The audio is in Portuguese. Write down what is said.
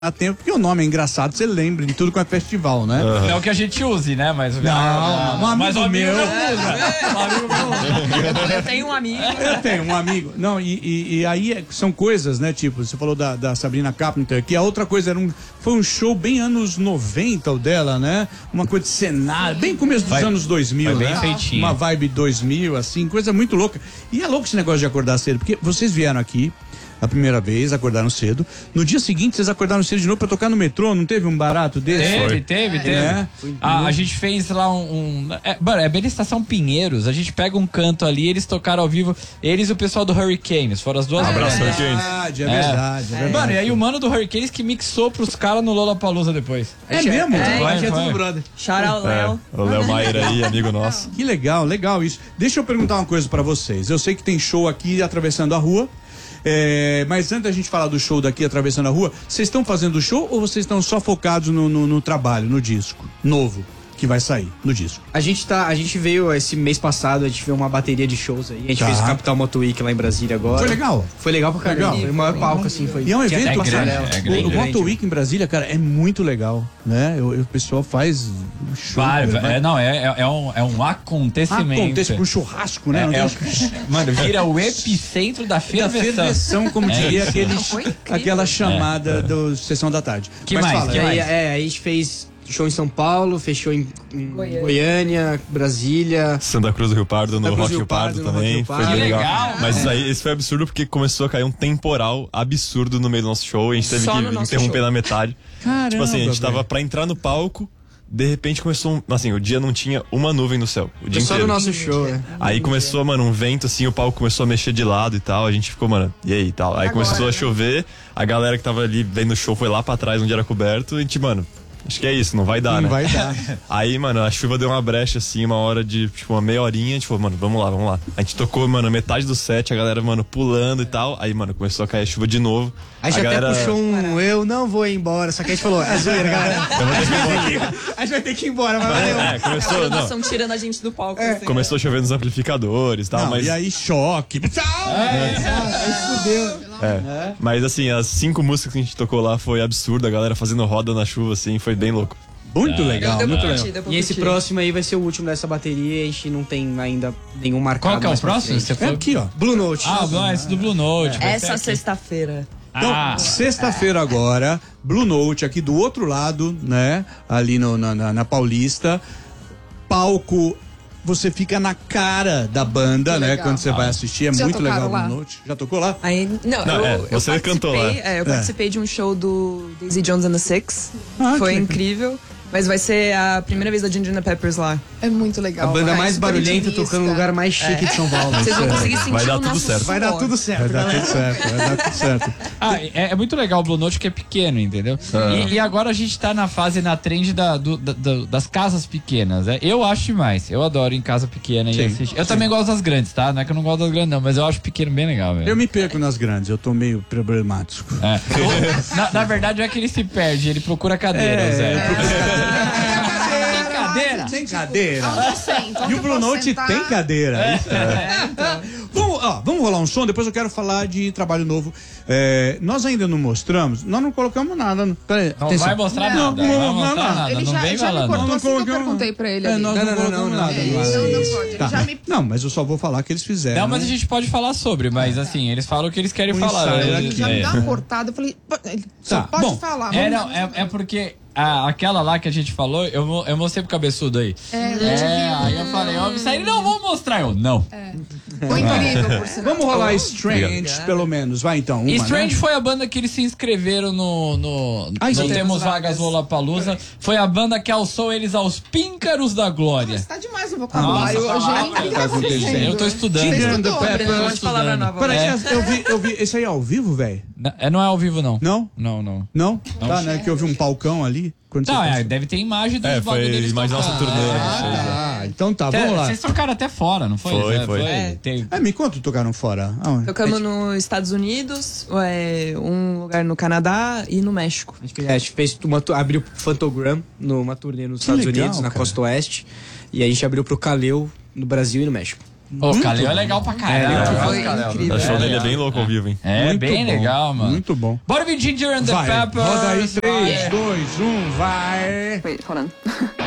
a tempo, porque o nome é engraçado, você lembra de tudo com é festival, né? Não que a gente use, né? Mas um amigo meu. Eu tenho um amigo. Eu tenho um amigo. Não, e aí são coisas, né? Tipo, você falou da Sabrina Carpenter, que a outra coisa foi um show bem anos 90 o dela, né? Uma coisa de cenário, bem começo dos anos 2000, bem né? feitinho. Uma vibe 2000, assim, coisa muito louca. E é louco esse negócio de acordar cedo, porque vocês vieram aqui a primeira vez, acordaram cedo. No dia seguinte, vocês acordaram cedo de novo pra tocar no metrô, não teve um barato desse? Teve. É. A gente fez lá é bem na Estação Pinheiros, a gente pega um canto ali, eles tocaram ao vivo, eles e o pessoal do Hurricanes, foram as duas É bandas. verdade. Mano, e aí o mano do Hurricanes que mixou pros caras no Lollapalooza depois. É mesmo? É, Foi. brother. Shout out, Léo. O Léo Maier aí, amigo nosso. Que legal isso. Deixa eu perguntar uma coisa pra vocês. Eu sei que tem show aqui atravessando a rua. Mas antes da gente falar do show daqui atravessando a rua, vocês estão fazendo o show ou vocês estão só focados no trabalho, no disco novo que vai sair no disco? A gente veio esse mês passado, a gente viu uma bateria de shows aí. A gente fez o Capital Moto Week lá em Brasília agora. Foi legal? Foi legal pra caramba. Foi o maior palco, assim. E é um evento passarela. O Moto Week em Brasília, cara, é muito legal, né? O pessoal faz um show. É um acontecimento. Acontece um churrasco, né? Mano, vira o epicentro da ferveção. Como diria Foi incrível. aquela chamada do Sessão da Tarde. Que mais? A gente fez show em São Paulo, fechou em Goiânia, Brasília, Santa Cruz do Rio Pardo, no Rock Rio Pardo também. Foi bem legal. Mas esse foi absurdo porque começou a cair um temporal absurdo no meio do nosso show. A gente teve que interromper na metade. Caramba, tipo assim, a gente tava velho. pra entrar no palco, de repente começou assim, o dia não tinha uma nuvem no céu. O dia só inteiro. no nosso show, né? Aí começou, mano, um vento assim, o palco começou a mexer de lado e tal. A gente ficou, mano, e aí e tal. Aí começou a chover, a galera que tava ali vendo o show foi lá pra trás onde era coberto. E a gente, mano, acho que é isso, não vai dar, né? Não vai dar. Aí, mano, a chuva deu uma brecha, assim, uma hora de, tipo, uma meia horinha. A gente falou, mano, vamos lá. A gente tocou, mano, metade do set, a galera, mano, pulando e tal. Aí, mano, começou a cair a chuva de novo. Aí a gente até puxou eu não vou ir embora. Só que a gente falou, é zoeira, galera. A gente vai ter que ir embora, mas valeu. Começou, não. Estão tirando a gente do palco. Assim. Começou a chover nos amplificadores e tal, mas... E aí choque. Aí fudeu. Mas assim, as 5 músicas que a gente tocou lá foi absurdo, a galera fazendo roda na chuva, assim, foi bem louco. Muito legal, Deu pra muito curtir, legal. deu pra E esse curtir. próximo aí vai ser o último dessa bateria. A gente não tem ainda nenhum marcado. Qual que é o mais pra próximo? frente. Você É foi... aqui, ó. Blue Note. Esse do Blue Note. vai ser Essa aqui. sexta-feira. Então, sexta-feira agora, Blue Note aqui do outro lado, né? Ali na Paulista. Palco, você fica na cara da banda, né? legal. Quando você vai assistir. É Já muito legal tocaram lá? Blue Note. Já tocou lá? Aí, você cantou lá. Eu participei de um show do Daisy Jones and the Six. Ah, Foi que legal. incrível. Mas vai ser a primeira vez da Ginger Peppers lá. É muito A legal. banda vai, mais super barulhenta intimista. tocando no lugar mais chique de São Paulo. Vocês vão conseguir sentir Vai dar o tudo nosso certo. Vai dar suor. tudo certo. Vai dar galera. tudo certo. É muito legal o Blue Note que é pequeno, entendeu? E agora a gente tá na fase, na trend das casas pequenas. Né? Eu acho demais. Eu adoro em casa pequena e assistir. Eu também gosto das grandes, tá? Não é que eu não gosto das grandes, não, mas eu acho pequeno bem legal, velho. Eu me perco nas grandes, eu tô meio problemático. Na verdade, não é que ele se perde, ele procura cadeira, Zé. Tem cadeira. Então E o Blue Note tem cadeira. Vamos rolar um som, depois eu quero falar de trabalho novo. Nós ainda não mostramos, nós não colocamos nada. Peraí, Não vai mostrar nada. Não vai mostrar nada. Ele Não vem já me falando. cortou Não assim que eu colocamos. perguntei pra ele ali. Nós não colocamos nada. Não pode. Ele Tá. já me... Não, mas eu só vou falar que eles fizeram. Não, mas a gente pode falar sobre, mas assim, eles falam o que eles querem Um falar. ensaio Eles- aqui. Já me dá uma cortada. Eu falei, ele só Tá, pode bom. falar. É porque aquela lá que a gente falou, eu mostrei pro cabeçudo aí. Aí eu falei, ó, isso aí não vou mostrar. Eu, não. Foi incrível, por sinal. Vamos rolar Strange, pelo menos. Vai então. Uma, Strange né? foi a banda que eles se inscreveram no isso. Temos Vagas Lollapalooza. Foi a banda que alçou eles aos píncaros da glória. Você tá demais no vocabulário hoje, hein? O que tá acontecendo? acontecendo? Eu tô estudando. Você Ginger and the estudou, Peppers. Breno? Um monte de palavra nova. Peraí, eu vi. Esse aí é ao vivo, velho? Não é ao vivo, não. Não? Não. Não? Tá, né? Que eu vi um palcão ali. Quando Não, você deve ter imagem dos Foi bagulho deles imagem da nossa tocando. turnê. então tá, vamos lá. Vocês tocaram até fora, não foi? Foi. Me conta, tocaram fora. Aonde? Tocamos nos Estados Unidos, um lugar no Canadá e no México. Acho que a gente fez abriu pro Fantogram numa turnê nos Que Estados legal, Unidos, na cara. costa oeste. E a gente abriu pro Caleu no Brasil e no México. O Kaleo é legal pra caralho. Foi incrível. O show dele é bem louco ao vivo, hein? É, Muito bem bom, legal, mano. Muito bom. Bora vir Ginger and the Vai, Peppers. roda aí, 3, 2, 1, vai. Wait, hold on.